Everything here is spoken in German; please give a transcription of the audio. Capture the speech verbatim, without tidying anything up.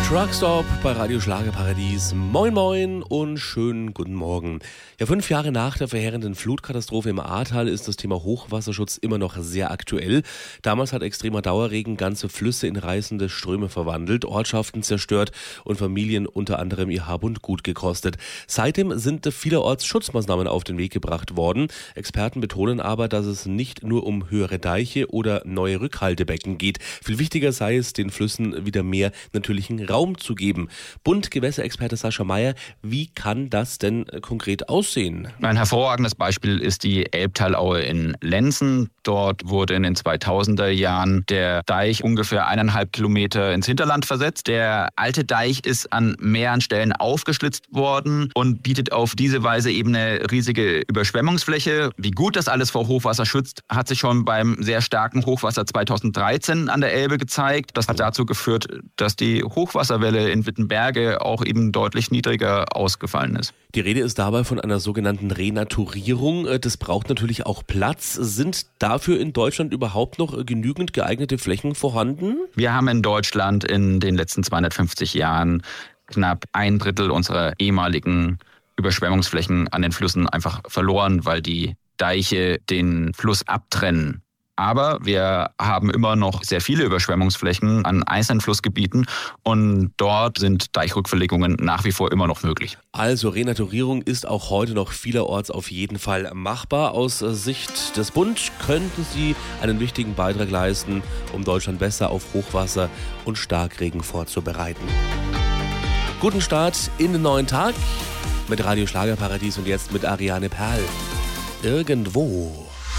Truckstop bei Radio Schlagerparadies. Moin moin und schönen guten Morgen. Ja, fünf Jahre nach der verheerenden Flutkatastrophe im Ahrtal ist das Thema Hochwasserschutz immer noch sehr aktuell. Damals hat extremer Dauerregen ganze Flüsse in reißende Ströme verwandelt, Ortschaften zerstört und Familien unter anderem ihr Hab und Gut gekostet. Seitdem sind vielerorts Schutzmaßnahmen auf den Weg gebracht worden. Experten betonen aber, dass es nicht nur um höhere Deiche oder neue Rückhaltebecken geht. Viel wichtiger sei es, den Flüssen wieder mehr natürlichen Raum zu geben. Bund-Gewässerexperte Sascha Meyer, wie kann das denn konkret aussehen? Ein hervorragendes Beispiel ist die Elbtalaue in Lenzen. Dort wurde in den zweitausender Jahren der Deich ungefähr eineinhalb Kilometer ins Hinterland versetzt. Der alte Deich ist an mehreren Stellen aufgeschlitzt worden und bietet auf diese Weise eben eine riesige Überschwemmungsfläche. Wie gut das alles vor Hochwasser schützt, hat sich schon beim sehr starken Hochwasser zweitausenddreizehn an der Elbe gezeigt. Das hat dazu geführt, dass die Hochwasserwelle in Wittenberge auch eben deutlich niedriger ausgefallen ist. Die Rede ist dabei von einer sogenannten Renaturierung. Das braucht natürlich auch Platz. Sind dafür in Deutschland überhaupt noch genügend geeignete Flächen vorhanden? Wir haben in Deutschland in den letzten zweihundertfünfzig Jahren knapp ein Drittel unserer ehemaligen Überschwemmungsflächen an den Flüssen einfach verloren, weil die Deiche den Fluss abtrennen. Aber wir haben immer noch sehr viele Überschwemmungsflächen an einzelnen Flussgebieten und dort sind Deichrückverlegungen nach wie vor immer noch möglich. Also Renaturierung ist auch heute noch vielerorts auf jeden Fall machbar. Aus Sicht des Bundes könnten sie einen wichtigen Beitrag leisten, um Deutschland besser auf Hochwasser und Starkregen vorzubereiten. Guten Start in den neuen Tag mit Radio Schlagerparadies und jetzt mit Ariane Perl. Irgendwo.